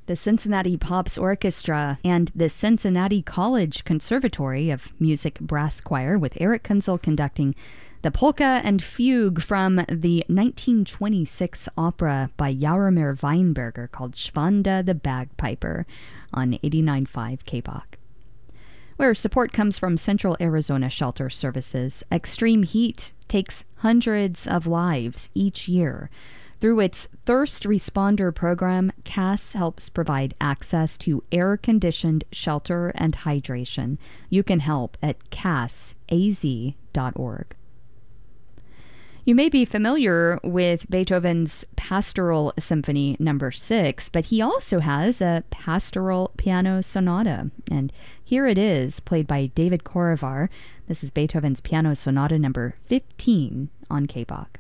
the Cincinnati Pops Orchestra, and the Cincinnati College Conservatory of Music Brass Choir, with Eric Kunzel conducting the polka and fugue from the 1926 opera by Jaromir Weinberger called Schwanda the Bagpiper on 89.5 KBOK. Where support comes from Central Arizona Shelter Services, extreme heat takes hundreds of lives each year. Through its Thirst Responder program, CAS helps provide access to air-conditioned shelter and hydration. You can help at casaz.org. You may be familiar with Beethoven's Pastoral Symphony No. 6, but he also has a Pastoral Piano Sonata. And here it is, played by David Korevar. This is Beethoven's Piano Sonata No. 15 on KBOK.